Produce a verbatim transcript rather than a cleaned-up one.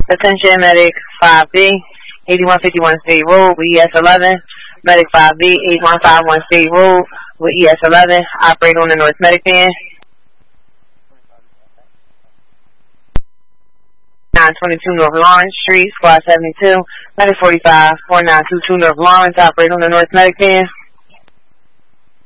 Attention, Medic five B, eighty-one fifty-one State Road with E S eleven. Medic five B, eighty-one fifty-one State Road with E S eleven. Operate on the North Medic van. nine twenty-two North Lawrence Street, Squad seventy-two. Medic forty-five, four nine two two North Lawrence. Operate on the North Medic van.